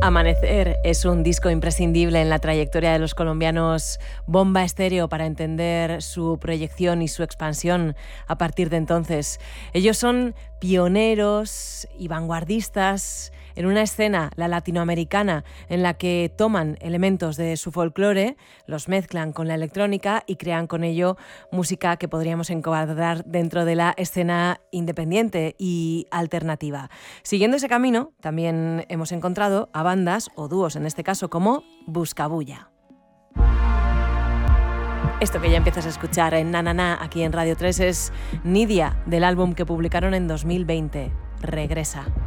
Amanecer es un disco imprescindible en la trayectoria de los colombianos Bomba Estéreo para entender su proyección y su expansión a partir de entonces. Ellos son pioneros y vanguardistas en una escena, la latinoamericana, en la que toman elementos de su folclore, los mezclan con la electrónica y crean con ello música que podríamos encuadrar dentro de la escena independiente y alternativa. Siguiendo ese camino, también hemos encontrado a bandas o dúos, en este caso, como Buscabulla. Esto que ya empiezas a escuchar en Na Na Na aquí en Radio 3 es Nidia, del álbum que publicaron en 2020, Regresa.